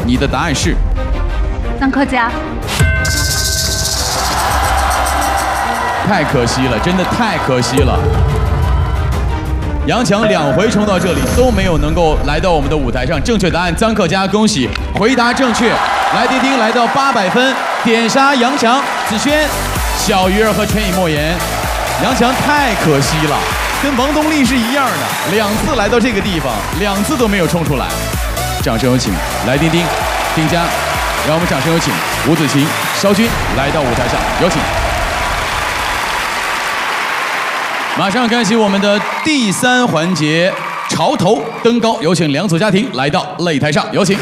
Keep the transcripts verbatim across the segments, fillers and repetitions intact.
你的答案是臧克家。 太可惜了，真的太可惜了。杨强两回冲到这里都没有能够来到我们的舞台上，正确答案臧克家，恭喜，回答正确。来丁丁来到八百分，点杀杨强、子轩、小鱼儿和全以莫言。杨强太可惜了，跟王东丽是一样的，两次来到这个地方，两次都没有冲出来。掌声有请来丁丁、丁佳，让我们掌声有请吴子晴、肖军来到舞台上，有请。马上开启我们的第三环节，潮头登高，有请两组家庭来到擂台上，有请。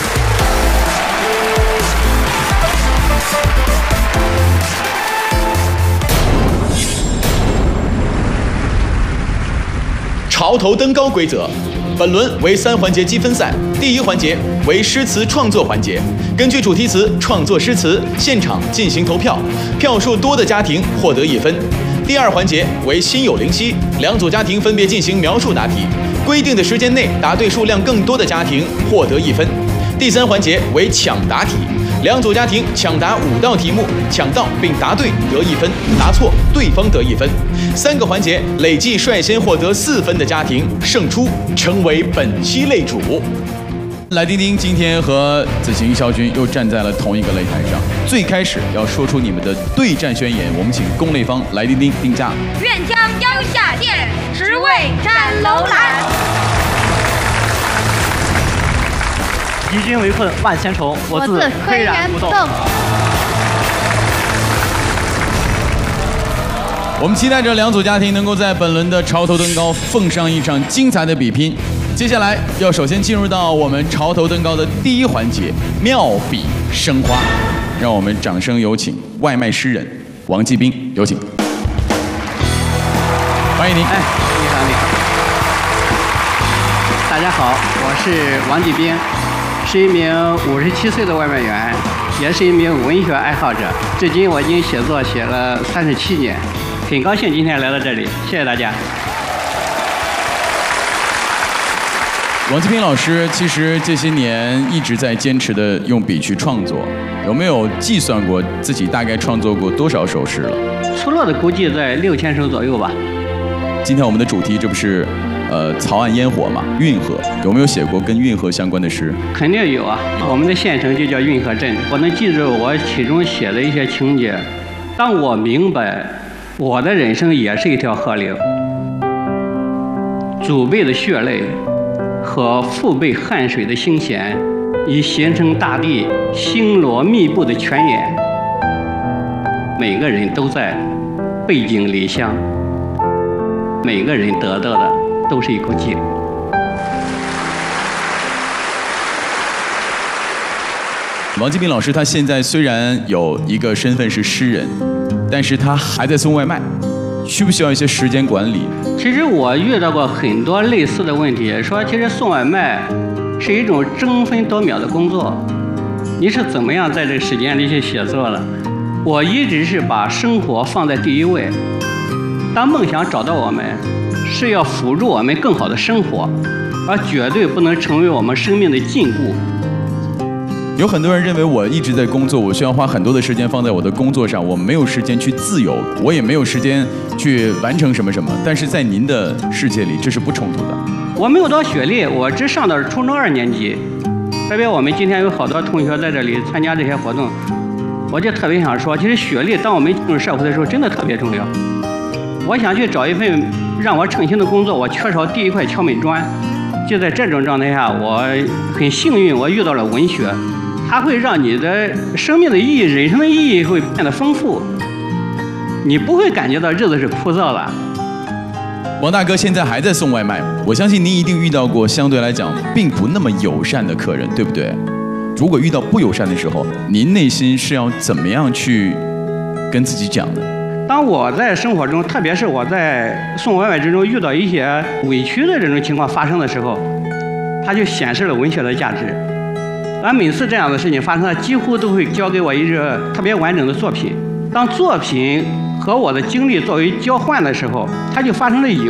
潮头登高规则，本轮为三环节积分赛，第一环节为诗词创作环节，根据主题词创作诗词，现场进行投票，票数多的家庭获得一分。第二环节为心有灵犀，两组家庭分别进行描述答题，规定的时间内答对数量更多的家庭获得一分。第三环节为抢答题，两组家庭抢答五道题目，抢到并答对得一分，答错对方得一分。三个环节累计率先获得四分的家庭胜出，成为本期擂主。来丁丁今天和子晴、肖军又站在了同一个擂台上，最开始要说出你们的对战宣言，我们请攻擂方来丁丁、丁佳。 愿将腰下剑，直为斩楼兰。 敌军围困万千重，我自岿然不动。 我们期待着两组家庭能够在本轮的潮头登高奉上一场精彩的比拼。接下来要首先进入到我们潮头登高的第一环节，妙笔生花。让我们掌声有请外卖诗人王继兵，有请。欢迎您。 哎，你好，你好。大家好，我是王继兵，是一名五十七岁的外卖员，也是一名文学爱好者。至今我已经写作写了三十七年，很高兴今天来到这里，谢谢大家。 王继兵老师其实这些年一直在坚持的用笔去创作，有没有计算过自己大概创作过多少首诗了？ 粗略的估计在六千首左右吧。 今天我们的主题这不是呃曹岸烟火嘛，运河，有没有写过跟运河相关的诗？ 肯定有啊，我们的县城就叫运河镇。我能记住我其中写的一些情节。当我明白我的人生也是一条河流，祖辈的血泪和父辈汗水的腥咸，已形成大地星罗密布的泉眼。每个人都在背井离乡，每个人得到的都是一口气。 王继兵老师他现在虽然有一个身份是诗人，但是他还在送外卖，需不需要一些时间管理？ 其实我遇到过很多类似的问题，说其实送外卖是一种争分夺秒的工作，你是怎么样在这个时间里去写作了？我一直是把生活放在第一位。当梦想找到我们，是要辅助我们更好的生活，而绝对不能成为我们生命的禁锢。 有很多人认为我一直在工作，我需要花很多的时间放在我的工作上，我没有时间去自由，我也没有时间去完成什么什么。但是在您的世界里，这是不冲突的。 我没有多学历，我只上到初中二年级。特别我们今天有好多同学在这里参加这些活动，我就特别想说，其实学历当我们进入社会的时候真的特别重要。我想去找一份让我称心的工作，我缺少第一块敲门砖。就在这种状态下，我很幸运，我遇到了文学，它会让你的生命的意义、人生的意义会变得丰富，你不会感觉到日子是枯燥的。 王大哥现在还在送外卖，我相信您一定遇到过相对来讲并不那么友善的客人，对不对？如果遇到不友善的时候，您内心是要怎么样去跟自己讲呢？ 当我在生活中，特别是我在送外卖之中遇到一些委屈的这种情况发生的时候，它就显示了文学的价值。而每次这样的事情发生，它几乎都会交给我一个特别完整的作品。当作品和我的经历作为交换的时候，它就发生了有